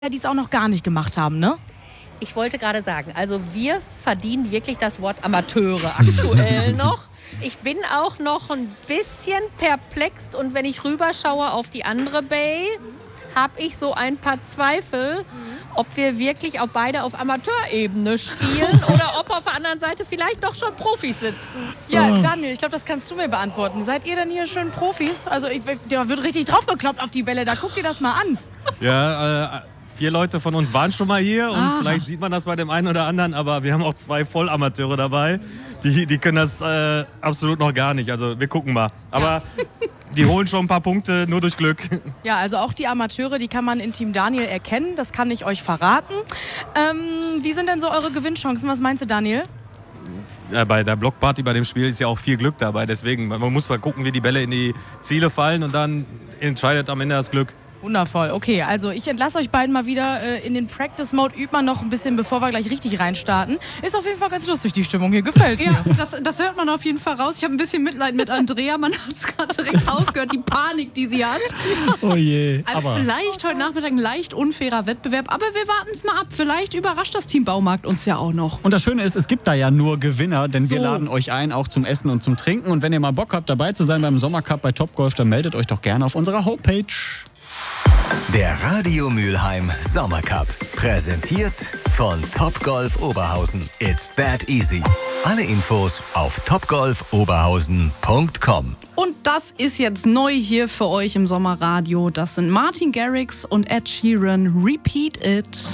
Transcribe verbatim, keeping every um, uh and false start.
die es auch noch gar nicht gemacht haben, ne? Ich wollte gerade sagen, also wir verdienen wirklich das Wort Amateure aktuell noch. Ich bin auch noch ein bisschen perplex und wenn ich rüberschaue auf die andere Bay, habe ich so ein paar Zweifel, ob wir wirklich auch beide auf Amateurebene spielen oder ob auf der anderen Seite vielleicht noch schon Profis sitzen. Ja, Daniel, ich glaube, das kannst du mir beantworten. Seid ihr denn hier schön Profis? Also ich, da wird richtig draufgekloppt auf die Bälle, da guck dir das mal an. Ja, äh, vier Leute von uns waren schon mal hier und Ah. vielleicht sieht man das bei dem einen oder anderen, aber wir haben auch zwei Vollamateure dabei, die, die können das äh, absolut noch gar nicht. Also wir gucken mal. Aber die holen schon ein paar Punkte, nur durch Glück. Ja, also auch die Amateure, die kann man in Team Daniel erkennen, das kann ich euch verraten. Ähm, wie sind denn so eure Gewinnchancen? Was meinst du, Daniel? Ja, bei der Blockparty, bei dem Spiel ist ja auch viel Glück dabei. Deswegen, man muss mal gucken, wie die Bälle in die Ziele fallen und dann entscheidet am Ende das Glück. Wundervoll. Okay, also ich entlasse euch beiden mal wieder äh, in den Practice-Mode. Übt man noch ein bisschen, bevor wir gleich richtig reinstarten. Ist auf jeden Fall ganz lustig, die Stimmung hier. Gefällt mir. Ja, das, das hört man auf jeden Fall raus. Ich habe ein bisschen Mitleid mit Andrea. Man hat es gerade direkt rausgehört, die Panik, die sie hat. Oh je. Also Aber vielleicht heute Nachmittag ein leicht unfairer Wettbewerb. Aber wir warten es mal ab. Vielleicht überrascht das Team Baumarkt uns ja auch noch. und das Schöne ist, es gibt da ja nur Gewinner, denn wir So. laden euch ein, auch zum Essen und zum Trinken. Und wenn ihr mal Bock habt, dabei zu sein beim Sommercup bei Topgolf, dann meldet euch doch gerne auf unserer Homepage. Der Radio Mülheim Sommercup. Präsentiert von Topgolf Oberhausen. It's that easy. Alle Infos auf topgolf oberhausen punkt com. Und das ist jetzt neu hier für euch im Sommerradio. Das sind Martin Garrix und Ed Sheeran. Repeat It.